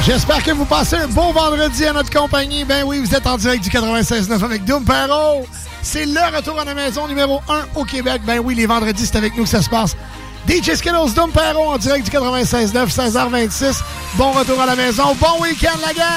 J'espère que vous passez un bon vendredi à notre compagnie. Ben oui, vous êtes en direct du 96.9 avec Doom Perrault. C'est le retour à la maison numéro 1 au Québec. Ben oui, les vendredis, c'est avec nous que ça se passe. DJ Skittles, Doom Perrault en direct du 96.9, 16h26. Bon retour à la maison. Bon week-end, la gang!